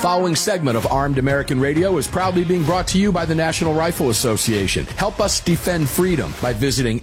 following segment of Armed American Radio is proudly being brought to you by the National Rifle Association. Help us defend freedom by visiting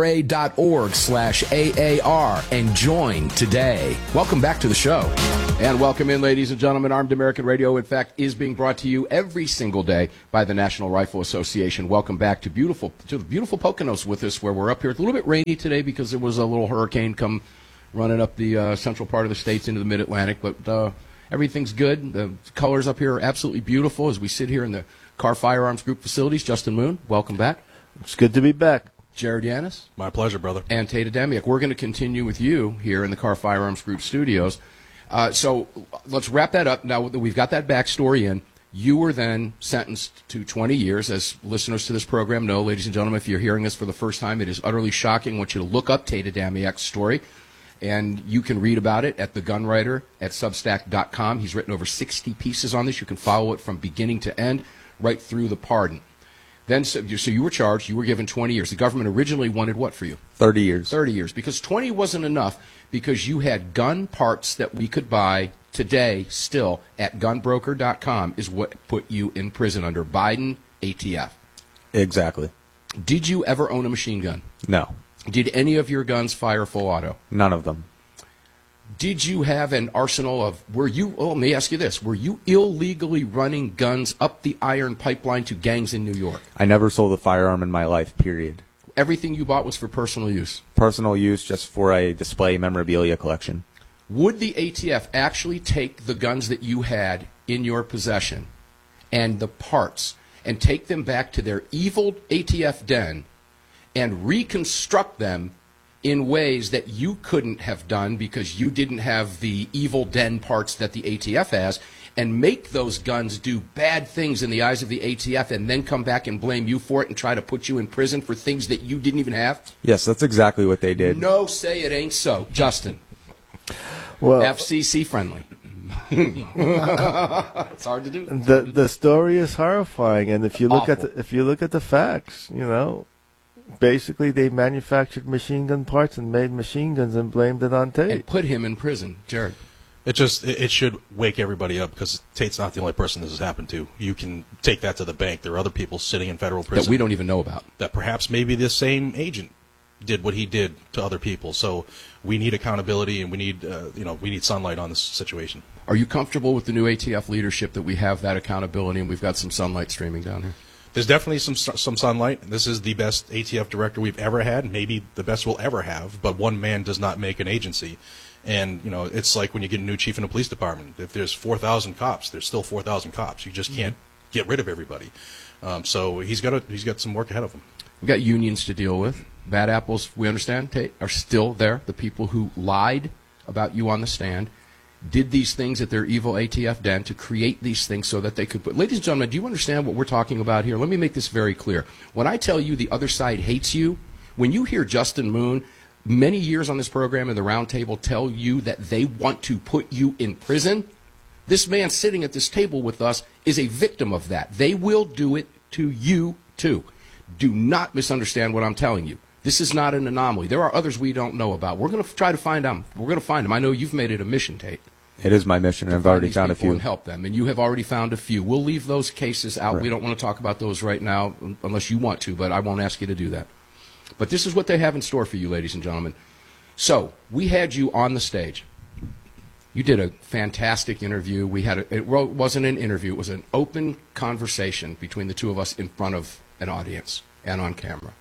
nra.org/AAR and join today. Welcome back to the show. And welcome in, ladies and gentlemen. Armed American Radio, in fact, is being brought to you every single day by the National Rifle Association. Welcome back to the beautiful Poconos with us, where we're up here. It's a little bit rainy today because there was a little hurricane come running up the central part of the states into the mid-Atlantic, but everything's good. The colors up here are absolutely beautiful as we sit here in the Car Firearms Group facilities. Justin Moon, welcome back. It's good to be back. Jared Yanis. My pleasure, brother. And Tate Adamiak. We're going to continue with you here in the Car Firearms Group studios. So let's wrap that up. Now that we've got that backstory in, you were then sentenced to 20 years. As listeners to this program know, ladies and gentlemen, if you're hearing this for the first time, it is utterly shocking. I want you to look up Tate Adamiak's story. And you can read about it at The Gun Writer at Substack.com. He's written over 60 pieces on this. You can follow it from beginning to end, right through the pardon. Then, so you were charged. You were given 20 years. The government originally wanted what for you? 30 years. 30 years. Because 20 wasn't enough, because you had gun parts that we could buy today still at gunbroker.com is what put you in prison under Biden ATF. Exactly. Did you ever own a machine gun? No. Did any of your guns fire full auto? None of them. Did you have an arsenal of, let me ask you this, were you illegally running guns up the iron pipeline to gangs in New York? I never sold a firearm in my life, period. Everything you bought was for personal use? Personal use, just for a display memorabilia collection. Would the ATF actually take the guns that you had in your possession and the parts and take them back to their evil ATF den and reconstruct them in ways that you couldn't have done because you didn't have the evil den parts that the ATF has, and make those guns do bad things in the eyes of the ATF and then come back and blame you for it and try to put you in prison for things that you didn't even have? Yes, that's exactly what they did. No, say it ain't so. Justin. Well, FCC friendly. It's hard to do. The story is horrifying, and if you look Awful. at the facts, basically they manufactured machine gun parts and made machine guns and blamed it on Tate. And put him in prison. Jared. It should wake everybody up, because Tate's not the only person this has happened to. You can take that to the bank. There are other people sitting in federal prison That we don't even know about. that perhaps maybe this same agent did what he did to other people. So we need accountability, and we need sunlight on this situation. Are you comfortable with the new ATF leadership that we have that accountability and we've got some sunlight streaming down here? There's definitely some sunlight. This is the best ATF director we've ever had, maybe the best we'll ever have, but one man does not make an agency. And, it's like when you get a new chief in a police department. If there's 4,000 cops, there's still 4,000 cops. You just can't get rid of everybody. So he's got some work ahead of him. We've got unions to deal with. Bad apples, we understand, Tate, are still there. The people who lied about you on the stand did these things at their evil ATF den to create these things so that they could put... Ladies and gentlemen, do you understand what we're talking about here? Let me make this very clear. When I tell you the other side hates you, when you hear Justin Moon, many years on this program in the round table, tell you that they want to put you in prison, this man sitting at this table with us is a victim of that. They will do it to you, too. Do not misunderstand what I'm telling you. This is not an anomaly. There are others we don't know about. We're going to try to find them. We're going to find them. I know you've made it a mission, Tate. It is my mission, and I've already found a few. And help them, and you have already found a few. We'll leave those cases out. Right. We don't want to talk about those right now unless you want to, but I won't ask you to do that. But this is what they have in store for you, ladies and gentlemen. So we had you on the stage. You did a fantastic interview. It wasn't an interview. It was an open conversation between the two of us in front of an audience and on camera.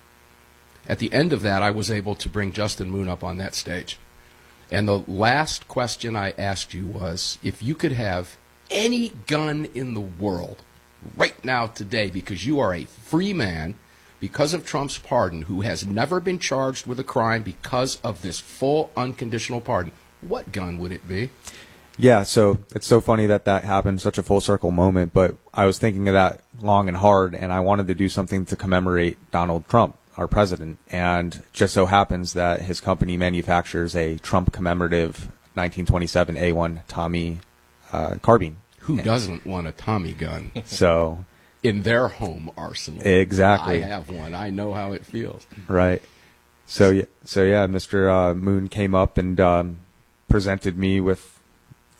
At the end of that, I was able to bring Justin Moon up on that stage. And the last question I asked you was, if you could have any gun in the world right now today, because you are a free man, because of Trump's pardon, who has never been charged with a crime because of this full unconditional pardon, what gun would it be? Yeah, so it's so funny that happened, such a full circle moment, but I was thinking of that long and hard, and I wanted to do something to commemorate Donald Trump, our president, and just so happens that his company manufactures a Trump commemorative 1927 A1 Tommy carbine. Who doesn't want a Tommy gun? So in their home arsenal. Exactly. I have one. I know how it feels. Right. So yeah, Mr. Moon came up and presented me with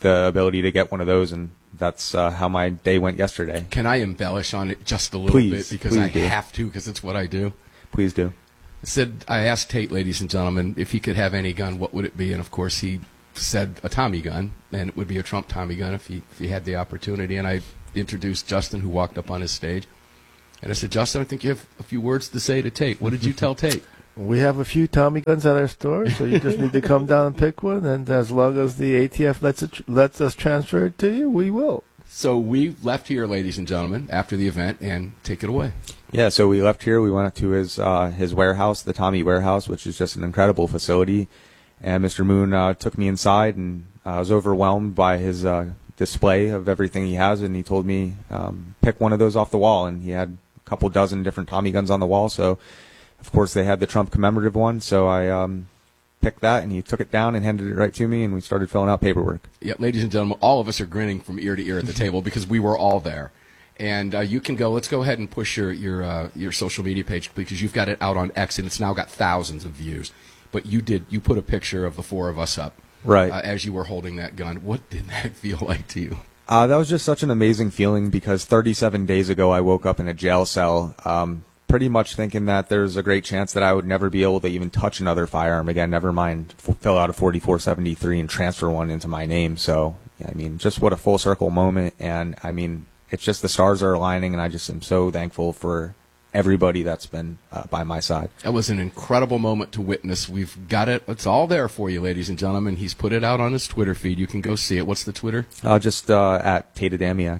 the ability to get one of those, and that's how my day went yesterday. Can I embellish on it just a little Please, bit? Because please I do. have to, because it's what I do. Please do. I asked Tate, ladies and gentlemen, if he could have any gun, what would it be? And of course, he said a Tommy gun, and it would be a Trump Tommy gun if he had the opportunity. And I introduced Justin, who walked up on his stage, and I said, Justin, I think you have a few words to say to Tate. What did you tell Tate? We have a few Tommy guns at our store, so you just need to come down and pick one. And as long as the ATF lets us transfer it to you, we will. So we left here, ladies and gentlemen, after the event, and take it away. Yeah, so we left here. We went up to his warehouse, the Tommy warehouse, which is just an incredible facility. And Mr. Moon took me inside, and I was overwhelmed by his display of everything he has. And he told me pick one of those off the wall, and he had a couple dozen different Tommy guns on the wall. So, of course, they had the Trump commemorative one. So I picked that, and he took it down and handed it right to me, and we started filling out paperwork. Yeah, ladies and gentlemen, all of us are grinning from ear to ear at the table because we were all there. And you can go. Let's go ahead and push your social media page, because you've got it out on X, and it's now got thousands of views. But you put a picture of the four of us up, Right. As you were holding that gun. What did that feel like to you? That was just such an amazing feeling, because 37 days ago I woke up in a jail cell, pretty much thinking that there's a great chance that I would never be able to even touch another firearm again, never mind fill out a 4473 and transfer one into my name. So, I mean, just what a full circle moment. And, I mean, it's just the stars are aligning, and I just am so thankful for everybody that's been by my side. That was an incredible moment to witness. We've got it. It's all there for you, ladies and gentlemen. He's put it out on his Twitter feed. You can go see it. What's the Twitter? Just at Tate Adamiak.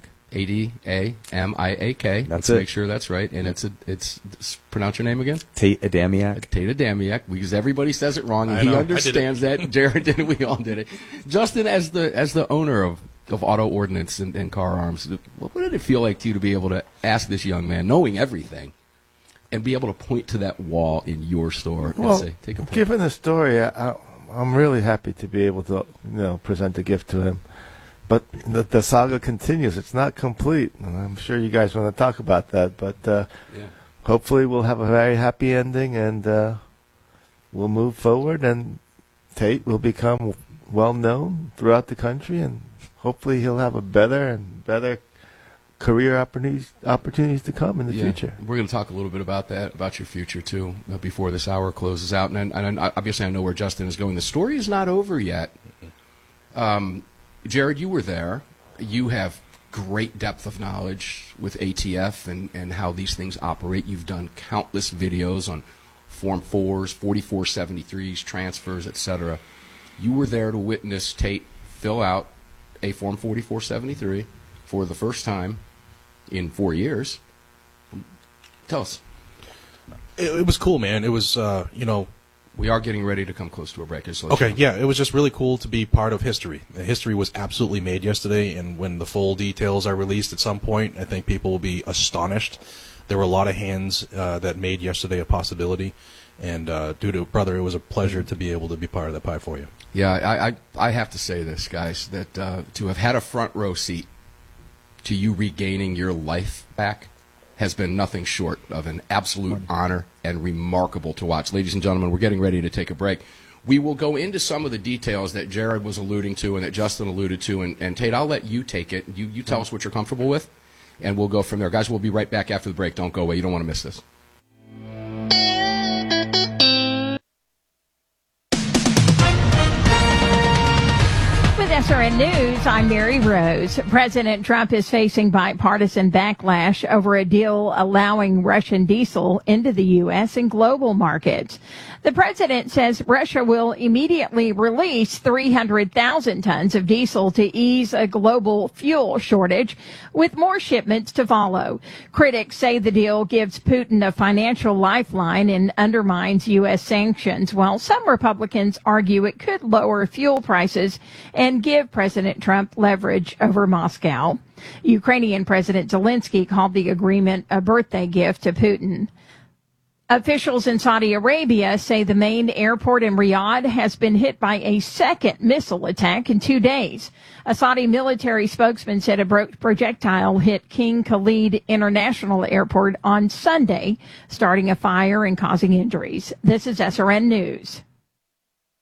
ADAMIAK. That's Let's it. Make sure that's right. And it's pronounce your name again? Tate Adamiak. Tate Adamiak, because everybody says it wrong, and I he know. understands that. Jared did it. We all did it. Justin, as the owner of auto ordnance and car arms, what did it feel like to you to be able to ask this young man, knowing everything, and be able to point to that wall in your store and Well, say, take a picture? given the story, I'm really happy to be able to, present a gift to him. But the saga continues. It's not complete. And I'm sure you guys want to talk about that. But Yeah. hopefully we'll have a very happy ending, and we'll move forward, and Tate will become well known throughout the country, and hopefully he'll have a better and better career opportunities to come in the future. We're going to talk a little bit about that, about your future, too, before this hour closes out. And obviously I know where Justin is going. The story is not over yet. Jared, you were there. You have great depth of knowledge with ATF and how these things operate. You've done countless videos on Form 4s, 4473s, transfers, etc. You were there to witness Tate fill out a Form 4473 for the first time in 4 years. Tell us. It was cool, man. It was, We are getting ready to come close to a break. Okay, yeah, it was just really cool to be part of history. The history was absolutely made yesterday, and when the full details are released at some point, I think people will be astonished. There were a lot of hands that made yesterday a possibility, and due to brother, it was a pleasure to be able to be part of that pie for you. Yeah, I have to say this, guys, that to have had a front row seat to you regaining your life back has been nothing short of an absolute honor and remarkable to watch. Ladies and gentlemen, we're getting ready to take a break. We will go into some of the details that Jared was alluding to and that Justin alluded to. And Tate, I'll let you take it. You tell us what you're comfortable with, and we'll go from there. Guys, we'll be right back after the break. Don't go away. You don't want to miss this. With SRN News, I'm Mary Rose. President Trump is facing bipartisan backlash over a deal allowing Russian diesel into the U.S. and global markets. The president says Russia will immediately release 300,000 tons of diesel to ease a global fuel shortage, with more shipments to follow. Critics say the deal gives Putin a financial lifeline and undermines U.S. sanctions, while some Republicans argue it could lower fuel prices and give President Trump leverage over Moscow. Ukrainian President Zelensky called the agreement a birthday gift to Putin. Officials in Saudi Arabia say the main airport in Riyadh has been hit by a second missile attack in 2 days. A Saudi military spokesman said a projectile hit King Khalid International Airport on Sunday, starting a fire and causing injuries. This is SRN News.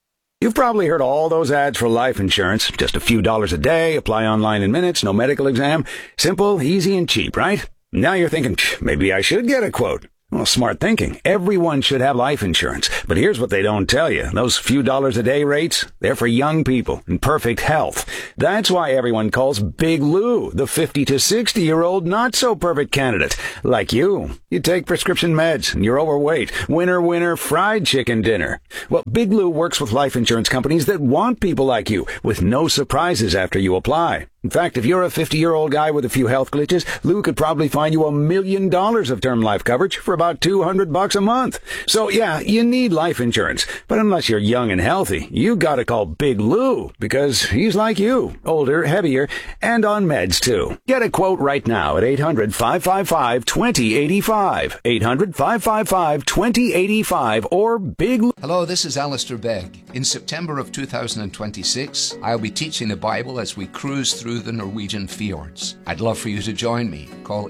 You've probably heard all those ads for life insurance. Just a few dollars a day, apply online in minutes, no medical exam. Simple, easy, and cheap, right? Now you're thinking, maybe I should get a quote. Well, smart thinking. Everyone should have life insurance. But here's what they don't tell you. Those few dollars a day rates, they're for young people in perfect health. That's why everyone calls Big Lou the 50 to 60-year-old not-so-perfect candidate. Like you. You take prescription meds and you're overweight. Winner, winner, fried chicken dinner. Well, Big Lou works with life insurance companies that want people like you, with no surprises after you apply. In fact, if you're a 50-year-old guy with a few health glitches, Lou could probably find you $1 million of term life coverage for about $200 a month. So yeah, you need life insurance. But unless you're young and healthy, you gotta call Big Lou, because he's like you, older, heavier, and on meds too. Get a quote right now at 800-555-2085. 800-555-2085 or Big Lou. Hello, this is Alistair Begg. In September of 2026, I'll be teaching the Bible as we cruise through the Norwegian fjords. I'd love for you to join me. Call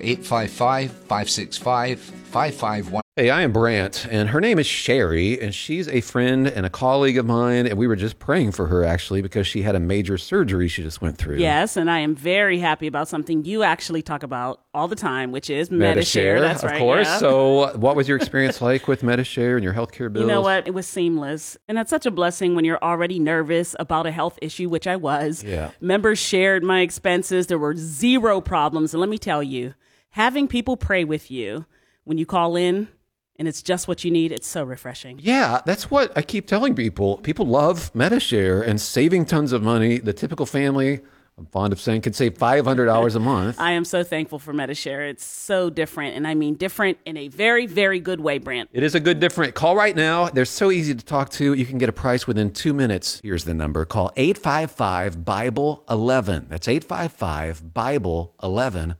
855-565-551. Hey, I am Brant, and her name is Sherry, and she's a friend and a colleague of mine, and we were just praying for her, actually, because she had a major surgery she just went through. Yes, and I am very happy about something you actually talk about all the time, which is Medi-Share. That's right, of course. yeah. So what was your experience like with Medi-Share and your healthcare bills? You know what? It was seamless. And that's such a blessing when you're already nervous about a health issue, which I was. Yeah. Members shared my expenses. There were zero problems. And let me tell you, having people pray with you when you call in, and it's just what you need, it's so refreshing. Yeah, that's what I keep telling people. People love Medi-Share and saving tons of money. The typical family, I'm fond of saying, can save $500 a month. I am so thankful for Medi-Share. It's so different, and I mean different in a very, very good way, Brant. It is a good different. Call right now. They're so easy to talk to. You can get a price within 2 minutes. Here's the number. Call 855-BIBLE-11. That's 855-BIBLE-11.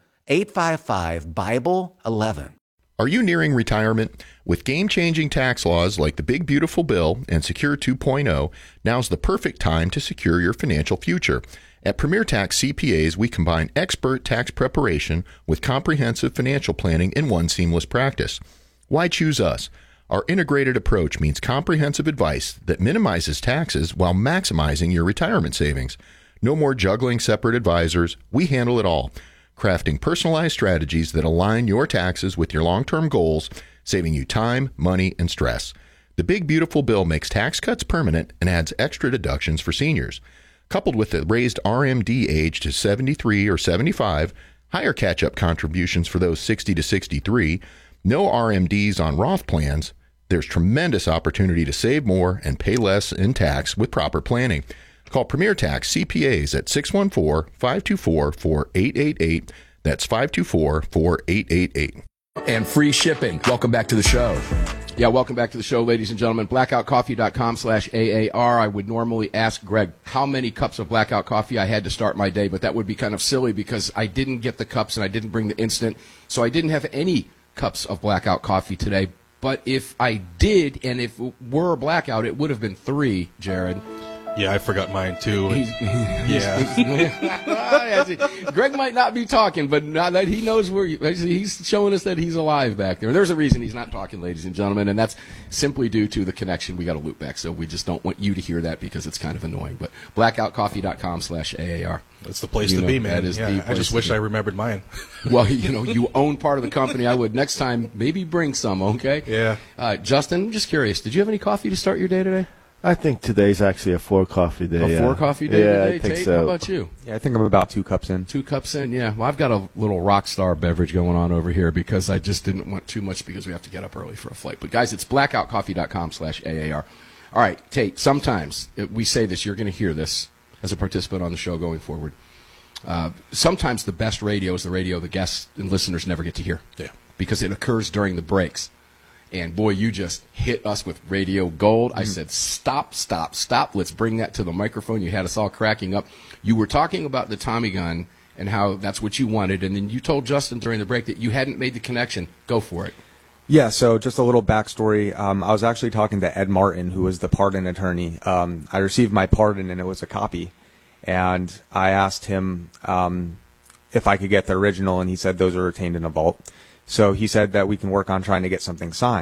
855-BIBLE-11. Are you nearing retirement? With game-changing tax laws like the Big Beautiful Bill and Secure 2.0, now's the perfect time to secure your financial future. At Premier Tax CPAs, we combine expert tax preparation with comprehensive financial planning in one seamless practice. Why choose us? Our integrated approach means comprehensive advice that minimizes taxes while maximizing your retirement savings. No more juggling separate advisors. We handle it all, crafting personalized strategies that align your taxes with your long-term goals, saving you time, money, and stress. The Big Beautiful Bill makes tax cuts permanent and adds extra deductions for seniors. Coupled with the raised RMD age to 73 or 75, higher catch-up contributions for those 60 to 63, no RMDs on Roth plans, there's tremendous opportunity to save more and pay less in tax with proper planning. Call Premier Tax CPAs at 614-524-4888. That's 524-4888. And free shipping. Welcome back to the show. Yeah, welcome back to the show, ladies and gentlemen. Blackoutcoffee.com/AAR. I would normally ask Greg how many cups of Blackout coffee I had to start my day, but that would be kind of silly because I didn't get the cups and I didn't bring the instant, so I didn't have any cups of Blackout coffee today. But if I did, and if it were a blackout, it would have been 3, Jared. Yeah, I forgot mine too. Greg might not be talking, but now that he knows where he's showing us that he's alive back there. There's a reason he's not talking, ladies and gentlemen, and that's simply due to the connection. We got to loop back, so we just don't want you to hear that because it's kind of annoying. But blackoutcoffee.com/AAR. That's the place to be, man. That is the place I just wish I remembered mine. Well, you own part of the company. I would next time maybe bring some, okay? Yeah. Justin, I'm just curious. Did you have any coffee to start your day today? I think today's actually a 4-coffee day. A 4-coffee day yeah, today? I think Tate, so. how about you? Yeah, I think I'm about 2 cups in. 2 cups in, yeah. Well, I've got a little rock star beverage going on over here because I just didn't want too much because we have to get up early for a flight. But, guys, it's blackoutcoffee.com/AAR. All right, Tate, sometimes we say this. You're going to hear this as a participant on the show going forward. Sometimes the best radio is the radio the guests and listeners never get to hear. Yeah. Because it occurs during the breaks. And, boy, you just hit us with radio gold. I said, stop. Let's bring that to the microphone. You had us all cracking up. You were talking about the Tommy gun and how that's what you wanted. And then you told Justin during the break that you hadn't made the connection. Go for it. Yeah, so just a little backstory. I was actually talking to Ed Martin, who was the pardon attorney. I received my pardon, and it was a copy. And I asked him if I could get the original, and he said those are retained in a vault. So he said that we can work on trying to get something signed.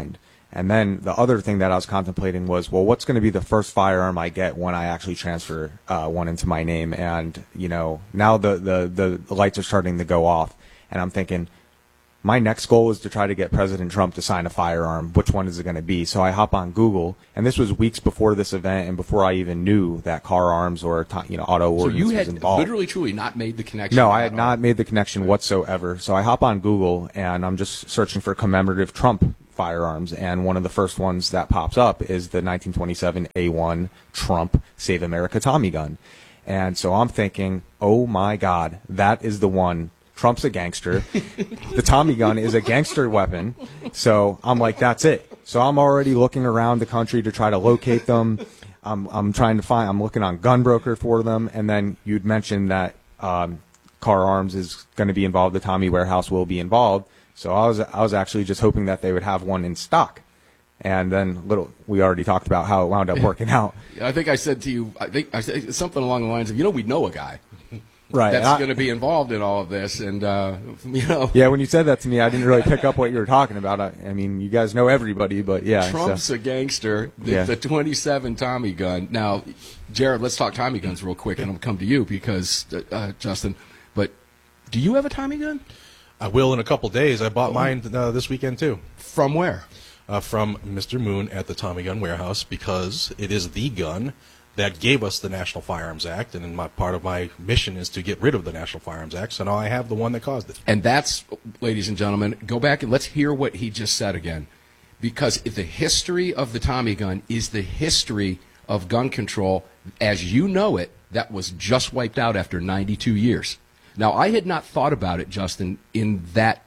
And then the other thing that I was contemplating was, well, what's going to be the first firearm I get when I actually transfer one into my name? And, you know, now the lights are starting to go off. And I'm thinking, my next goal is to try to get President Trump to sign a firearm. Which one is it going to be? So I hop on Google, and this was weeks before this event and before I even knew that car arms or, you know, auto So ordinance you was had involved. literally, truly not made the connection. No, I had at all. not made the connection whatsoever. So I hop on Google, and I'm just searching for commemorative Trump firearms, and one of the first ones that pops up is the 1927 A1 Trump Save America Tommy gun. And so I'm thinking, oh my God, that is the one. Trump's a gangster. The Tommy gun is a gangster weapon. So I'm like, that's it. So I'm already looking around the country to try to locate them. I'm trying to find, I'm looking on Gunbroker for them. And then you'd mentioned that Car Arms is going to be involved. The Tommy Warehouse will be involved. So I was actually just hoping that they would have one in stock. And then we already talked about how it wound up working out. I think I said to you, I said something along the lines of, you know, we know a guy. Right. That's going to be involved in all of this. And, you know. Yeah, when you said that to me, I didn't really pick up what you were talking about. I mean, you guys know everybody, but yeah. Trump's a gangster. The 27 Tommy gun. Now, Jared, let's talk Tommy guns real quick, and I'm going to come to you because, Justin, but do you have a Tommy gun? I will in a couple days. I bought mine this weekend, too. From where? From Mr. Moon at the Tommy Gun Warehouse, because it is the gun that gave us the National Firearms Act, and part of my mission is to get rid of the National Firearms Act, so now I have the one that caused it. And that's, ladies and gentlemen, go back and let's hear what he just said again. Because the history of the Tommy gun is the history of gun control as you know it that was just wiped out after 92 years. Now, I had not thought about it, Justin, in that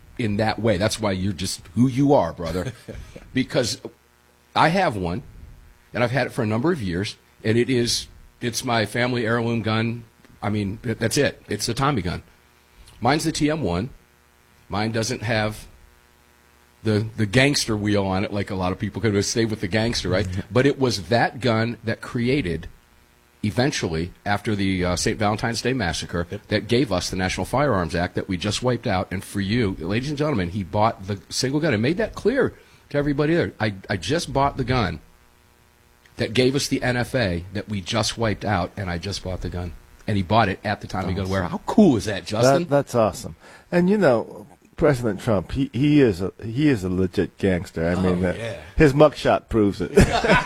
way. That's why you're just who you are, brother. Because I have one, and I've had it for a number of years. And it's my family heirloom gun. I mean, that's it. It's a Tommy gun. Mine's the TM1. Mine doesn't have the gangster wheel on it like a lot of people could have stayed with the gangster, right? But it was that gun that created, eventually, after the St. Valentine's Day Massacre, that gave us the National Firearms Act that we just wiped out. And for you, ladies and gentlemen, he bought the single gun and made that clear to everybody there. I just bought the gun that gave us the NFA that we just wiped out, and I just bought the gun. And he bought it at the Tommy Gun Warehouse. How cool is that, Justin? That's awesome. And you know, President Trump, he is a legit gangster. I mean, his mugshot proves it.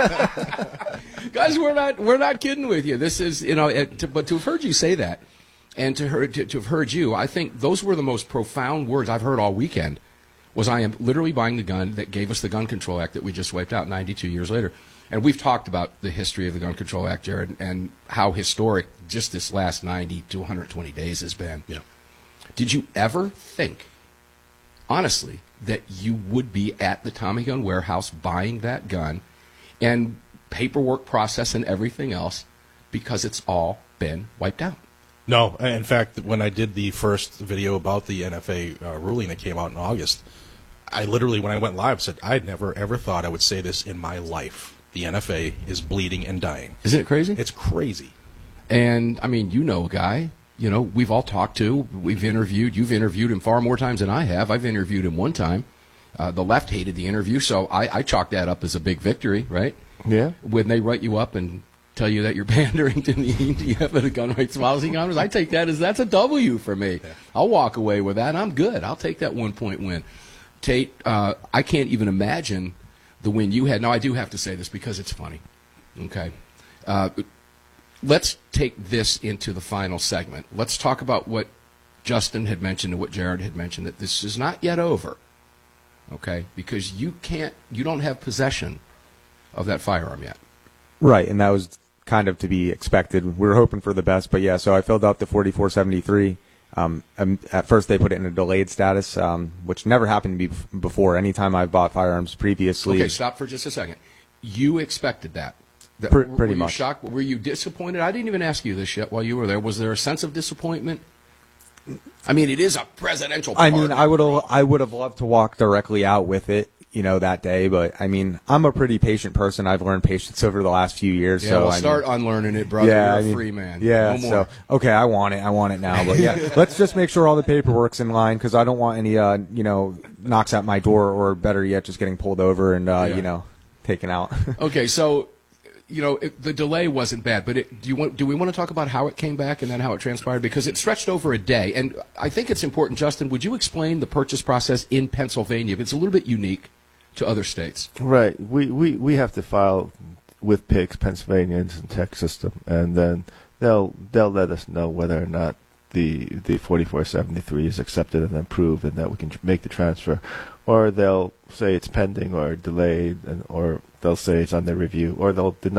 Guys, we're not kidding with you. This is, you know, but to have heard you say that, and to have heard you, I think those were the most profound words I've heard all weekend. Was I am literally buying the gun that gave us the Gun Control Act that we just wiped out 92 years later. And we've talked about the history of the Gun Control Act, Jared, and how historic just this last 90 to 120 days has been. Yeah. Did you ever think, honestly, that you would be at the Tommy Gun Warehouse buying that gun and paperwork process and everything else because it's all been wiped out? No. In fact, when I did the first video about the NFA ruling that came out in August, I literally, when I went live, said, I'd never, ever thought I would say this in my life. The NFA is bleeding and dying. Isn't it crazy? It's crazy. And, I mean, you know a guy, you know, we've all talked to, we've interviewed, you've interviewed him far more times than I have. I've interviewed him one time. The left hated the interview, so I chalk that up as a big victory, right? Yeah. When they write you up and tell you that you're pandering to the EDF and the gun rights policy Congress, I take that as that's a W for me. Yeah. I'll walk away with that. I'm good. I'll take that 1-point win. Tate, I can't even imagine the win you had. Now, I do have to say this because it's funny. Okay. Let's take this into the final segment. Let's talk about what Justin had mentioned and what Jared had mentioned, that this is not yet over. Okay? Because you don't have possession of that firearm yet. Right, and that was kind of to be expected. We were hoping for the best, but yeah, so I filled out the 4473. At first, they put it in a delayed status, which never happened to me before. Anytime I've bought firearms previously. Okay, stop for just a second. You expected that. Pretty were you much. Shocked? Were you disappointed? I didn't even ask you this yet while you were there. Was there a sense of disappointment? I mean, it is a presidential pardon. I mean, I would have loved to walk directly out with it, you know, that day. But I mean, I'm a pretty patient person. I've learned patience over the last few years. Yeah, so well, start unlearning it, brother. Yeah, You're a free man. Yeah. No more. So okay, I want it now. But yeah, let's just make sure all the paperwork's in line because I don't want any, knocks at my door, or better yet, just getting pulled over and taken out. Okay, so the delay wasn't bad, but do we want to talk about how it came back and then how it transpired? Because it stretched over a day, and I think it's important. Justin, would you explain the purchase process in Pennsylvania? It's a little bit unique to other states. Right. We have to file with PICS, Pennsylvania Instant Text System, and then they'll let us know whether or not the 4473 is accepted and approved, and that we can make the transfer, or they'll say it's pending or delayed, or they'll say it's under review, or they'll deny